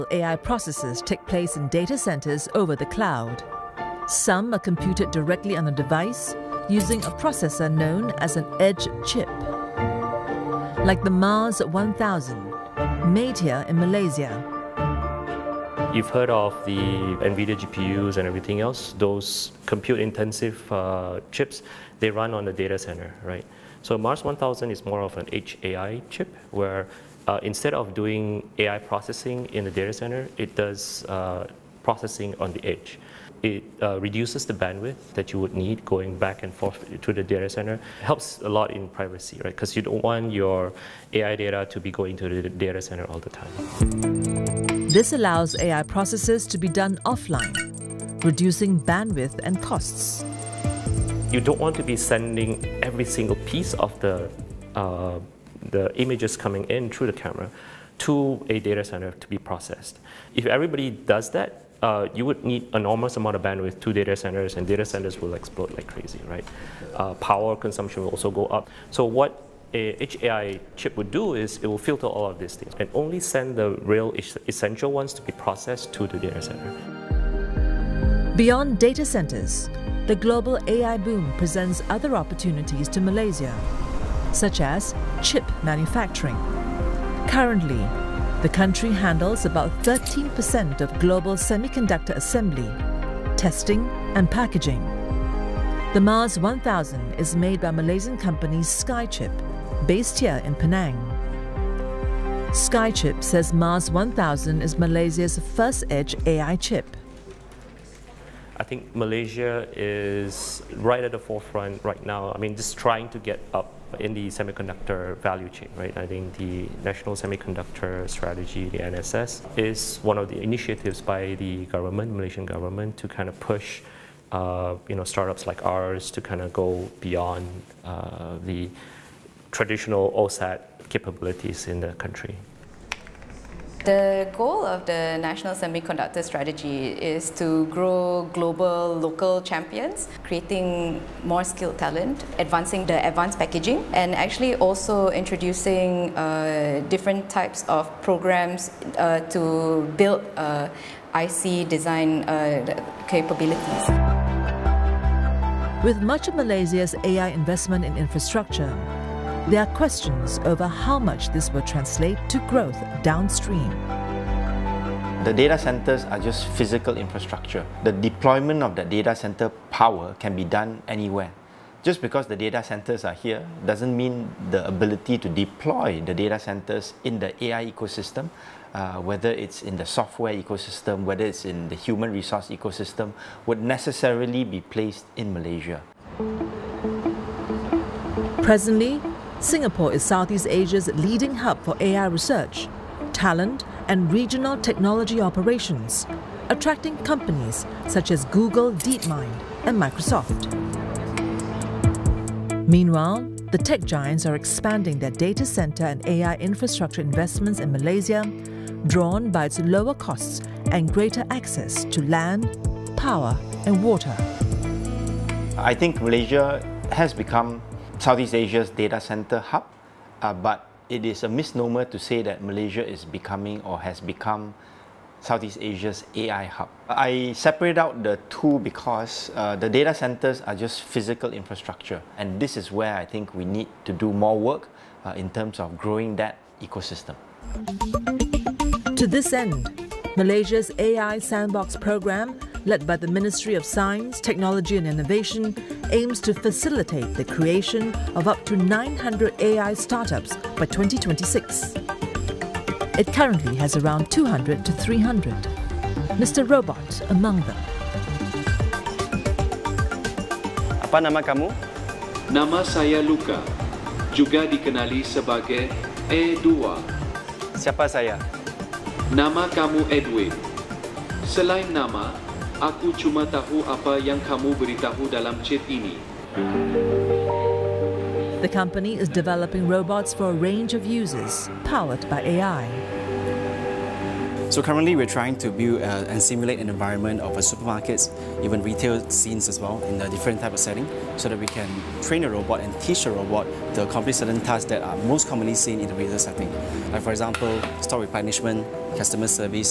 AI processes take place in data centers over the cloud. Some are computed directly on a device using a processor known as an edge chip. Like the Mars 1000, made here in Malaysia. You've heard of the NVIDIA GPUs and everything else. Those compute-intensive chips, they run on the data center, right? So Mars 1000 is more of an edge AI chip where instead of doing AI processing in the data center, it does processing on the edge. It reduces the bandwidth that you would need going back and forth to the data center. It helps a lot in privacy, right? Because you don't want your AI data to be going to the data center all the time. This allows AI processes to be done offline, reducing bandwidth and costs. You don't want to be sending every single piece of the images coming in through the camera to a data center to be processed. If everybody does that, you would need an enormous amount of bandwidth to data centers, and data centers will explode like crazy, right? Power consumption will also go up. So what a HAI chip would do is it will filter all of these things and only send the real essential ones to be processed to the data center. Beyond data centers, the global AI boom presents other opportunities to Malaysia, such as chip manufacturing. Currently, the country handles about 13% of global semiconductor assembly, testing and packaging. The Mars 1000 is made by Malaysian company SkyChip, based here in Penang. SkyChip says Mars 1000 is Malaysia's first edge AI chip. I think Malaysia is right at the forefront right now. I mean, just trying to get up in the semiconductor value chain, right? I think the National Semiconductor Strategy, the NSS, is one of the initiatives by the government, Malaysian government, to kind of push startups like ours to kind of go beyond the traditional OSAT capabilities in the country. The goal of the National Semiconductor Strategy is to grow global local champions, creating more skilled talent, advancing the advanced packaging, and actually also introducing different types of programs to build IC design capabilities. With much of Malaysia's AI investment in infrastructure, there are questions over how much this will translate to growth downstream. The data centers are just physical infrastructure. The deployment of the data center power can be done anywhere. Just because the data centers are here doesn't mean the ability to deploy the data centers in the AI ecosystem, whether it's in the software ecosystem, whether it's in the human resource ecosystem, would necessarily be placed in Malaysia. Presently, Singapore is Southeast Asia's leading hub for AI research, talent, and regional technology operations, attracting companies such as Google DeepMind and Microsoft. Meanwhile, the tech giants are expanding their data center and AI infrastructure investments in Malaysia, drawn by its lower costs and greater access to land, power, and water. I think Malaysia has become Southeast Asia's data center hub, but it is a misnomer to say that Malaysia is becoming or has become Southeast Asia's AI hub. I separate out the two because the data centers are just physical infrastructure, and this is where I think we need to do more work in terms of growing that ecosystem. To this end, Malaysia's AI Sandbox program, led by the Ministry of Science, Technology and Innovation, aims to facilitate the creation of up to 900 AI startups by 2026. It currently has around 200 to 300, Mr. Robot among them. Apa nama kamu? Nama saya Luca, juga dikenali sebagai E2. Siapa saya? Nama kamu Edwin. Selain nama, aku cuma tahu apa yang kamu beritahu dalam chat ini. The company is developing robots for a range of users, powered by AI. So currently we're trying to build and simulate an environment of supermarkets, even retail scenes as well, in a different type of setting, so that we can train a robot and teach a robot to accomplish certain tasks that are most commonly seen in the retail setting. Like for example, store replenishment, customer service,